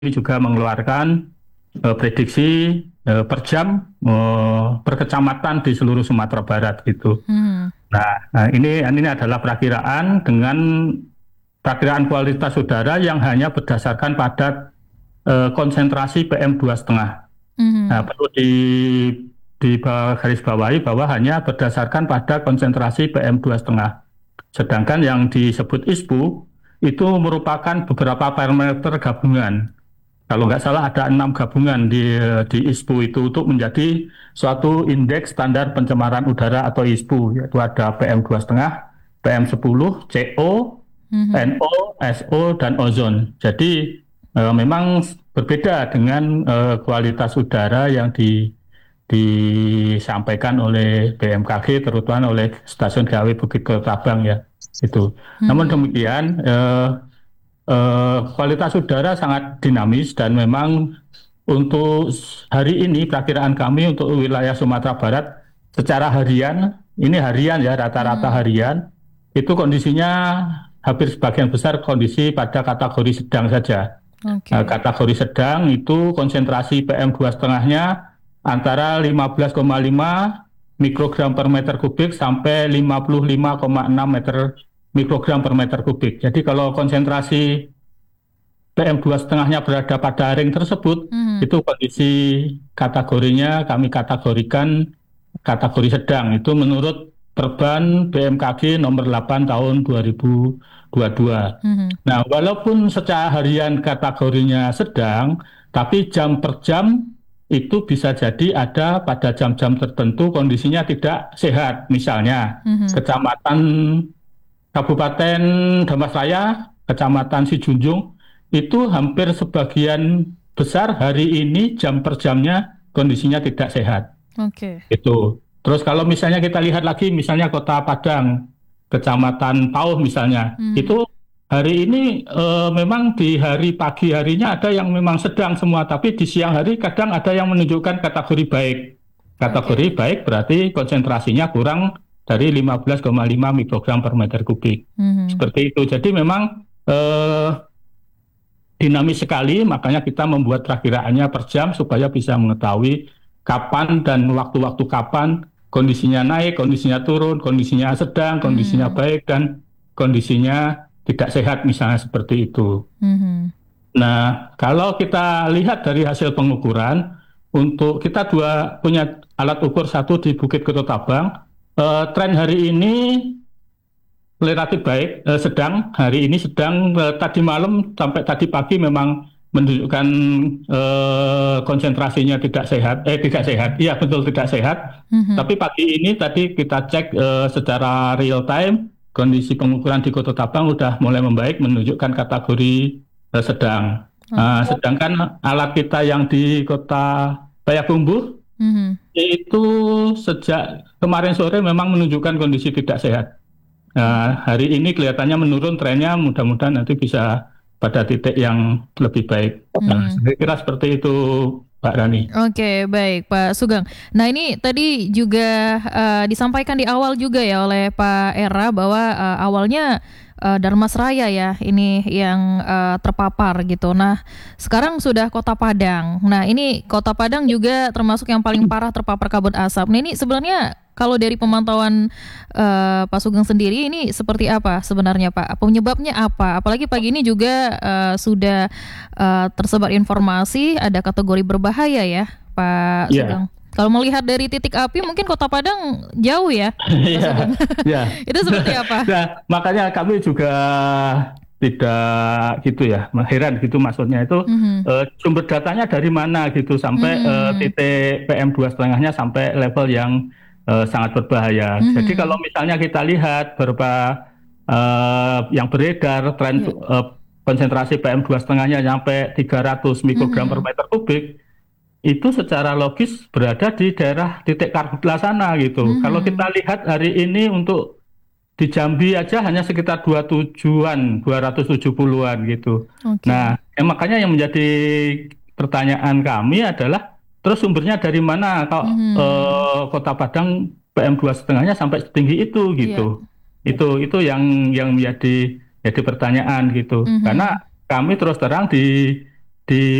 juga mengeluarkan prediksi per jam per kecamatan di seluruh Sumatera Barat gitu. Nah, ini adalah perakiraan kualitas udara yang hanya berdasarkan pada konsentrasi PM2,5. Nah, perlu garis bawahi bahwa hanya berdasarkan pada konsentrasi PM2,5. Sedangkan yang disebut ISPU itu merupakan beberapa parameter gabungan. Kalau nggak salah ada 6 gabungan di ISPU itu untuk menjadi suatu indeks standar pencemaran udara atau ISPU, yaitu ada PM2,5, PM10, CO, NO, SO, dan ozon. Jadi memang berbeda dengan kualitas udara yang disampaikan oleh BMKG, terutama oleh Stasiun GAW Bukit Ketabang ya. Itu. Namun demikian, kualitas udara sangat dinamis dan memang untuk hari ini perakiraan kami untuk wilayah Sumatera Barat secara harian, ini harian ya, rata-rata harian, itu kondisinya hampir sebagian besar kondisi pada kategori sedang saja. Kategori sedang itu konsentrasi PM2,5-nya antara 15,5 mikrogram per meter kubik sampai 55,6 mikrogram per meter kubik. Jadi kalau konsentrasi PM2,5-nya berada pada ring tersebut, itu kondisi kategorinya kami kategorikan kategori sedang. Itu menurut Perban BMKG nomor 8 tahun 2022. Nah, walaupun secara harian kategorinya sedang, tapi jam per jam itu bisa jadi ada pada jam-jam tertentu kondisinya tidak sehat. Misalnya, Kecamatan Kabupaten Damasraya, Kecamatan Sijunjung, itu hampir sebagian besar hari ini jam per jamnya kondisinya tidak sehat. Itu. Terus kalau misalnya kita lihat lagi, misalnya Kota Padang, Kecamatan Pauh misalnya, itu hari ini memang di hari pagi harinya ada yang memang sedang semua, tapi di siang hari kadang ada yang menunjukkan kategori baik. Kategori baik berarti konsentrasinya kurang dari 15,5 mikrogram per meter kubik. Seperti itu. Jadi memang dinamis sekali, makanya kita membuat perakiraannya per jam supaya bisa mengetahui kapan dan waktu-waktu kapan kondisinya naik, kondisinya turun, kondisinya sedang, kondisinya baik, dan kondisinya tidak sehat misalnya seperti itu. Nah, kalau kita lihat dari hasil pengukuran, untuk kita punya alat ukur satu di Bukit Ketabang, tren hari ini relatif baik, sedang, hari ini sedang, tadi malam sampai tadi pagi memang menunjukkan konsentrasinya tidak sehat, iya betul tidak sehat, tapi pagi ini tadi kita cek secara real time, kondisi pengukuran di Kota Tabang sudah mulai membaik, menunjukkan kategori sedang. Sedangkan alat kita yang di Kota Payakumbuh itu sejak kemarin sore memang menunjukkan kondisi tidak sehat. Hari ini kelihatannya menurun trennya, mudah-mudahan nanti bisa pada titik yang lebih baik. Saya kira seperti itu, Pak Rani. Oke, baik Pak Sugeng. Nah, ini tadi juga disampaikan di awal juga ya oleh Pak Era bahwa awalnya Darmasraya ya ini yang terpapar gitu. Nah, sekarang sudah Kota Padang. Nah, ini Kota Padang juga termasuk yang paling parah terpapar kabut asap. Nah, ini sebenarnya kalau dari pemantauan Pak Sugeng sendiri ini seperti apa sebenarnya Pak? Penyebabnya apa? Apalagi pagi ini juga sudah tersebar informasi ada kategori berbahaya ya Pak Sugeng. Kalau melihat dari titik api mungkin Kota Padang jauh ya Pak Sugeng. Itu seperti apa? Nah, makanya kami juga tidak gitu ya, heran gitu maksudnya itu sumber datanya dari mana gitu sampai titik PM2,5-nya sampai level yang sangat berbahaya. Jadi kalau misalnya kita lihat beberapa yang beredar tren konsentrasi PM2,5-nya sampai 300 mikrogram per meter kubik, itu secara logis berada di daerah titik karhutlah sana gitu. Kalau kita lihat hari ini untuk di Jambi aja hanya sekitar 270-an gitu. Nah, makanya yang menjadi pertanyaan kami adalah terus sumbernya dari mana kalau Kota Padang PM2,5-nya sampai setinggi itu gitu. Itu yang menjadi pertanyaan gitu. Karena kami terus terang di di